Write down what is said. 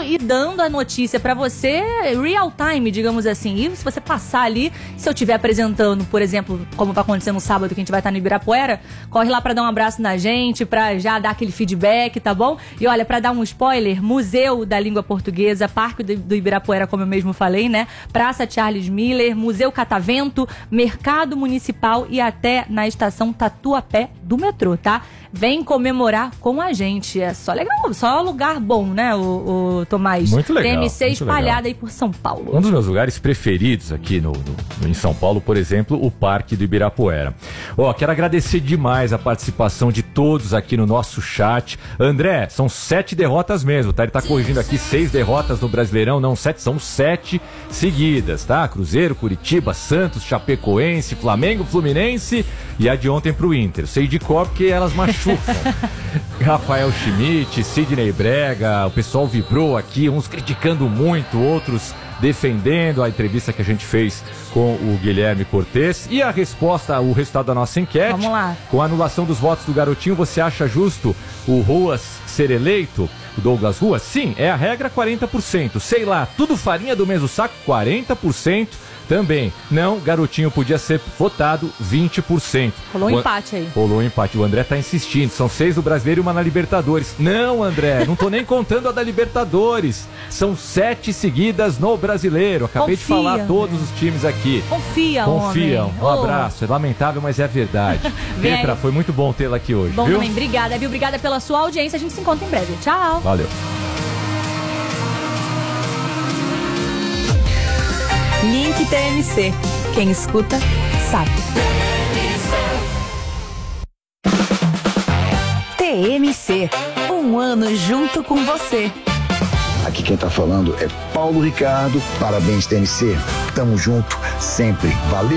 e dando a notícia pra você real time, digamos assim. E se você passar ali, se eu estiver apresentando, por exemplo, como vai acontecer no sábado, que a gente vai estar no Ibirapuera, corre lá pra dar um abraço na gente, pra já dar aquele feedback, tá bom? E olha, pra dar um spoiler, Museu da Língua Portuguesa, Parque do Ibirapuera, como eu mesmo falei, né? Praça Charles Miller, Museu Catavento, Mercado Municipal e até na estação Tatuapé do metrô, tá? Vem comemorar com a gente. É só legal, só lugar bom, né, o Tomás? Muito legal. TMC muito espalhada legal. aí por São Paulo. Um dos meus lugares preferidos aqui em São Paulo, por exemplo, o Parque do Ibirapuera. Quero agradecer demais a participação de todos aqui no nosso chat. André, são 7 derrotas mesmo, tá? Ele tá corrigindo aqui 6 derrotas no Brasileirão, não 7, são 7 seguidas, tá? Cruzeiro, Curitiba, Santos, Chapecoense, Flamengo, Fluminense e a de ontem pro Inter. Sei de cor porque elas machucam. Rafael Schmidt, Sidney Brega, o pessoal vibrou aqui, uns criticando muito, outros defendendo a entrevista que a gente fez com o Guilherme Cortez. E a resposta, o resultado da nossa enquete. Vamos lá. Com a anulação dos votos do Garotinho, você acha justo o Ruas ser eleito? O Douglas Ruas? Sim, é a regra, 40%. Sei lá, tudo farinha do mesmo saco, 40%. Também, não, Garotinho podia ser votado, 20%. Rolou um empate aí. Rolou um empate, o André tá insistindo, são 6 do Brasileiro e uma na Libertadores. Não, André, não tô nem contando a da Libertadores. São 7 seguidas no Brasileiro. Acabei de falar todos os times aqui. Confia, homem. Um abraço, é lamentável, mas é verdade. Petra, foi muito bom tê-la aqui hoje, bom viu? Também, obrigada, viu? Obrigada pela sua audiência, a gente se encontra em breve. Tchau. Valeu. Link TMC. Quem escuta, sabe. TMC. Um ano junto com você. Aqui quem tá falando é Paulo Ricardo. Parabéns, TMC. Tamo junto sempre. Valeu!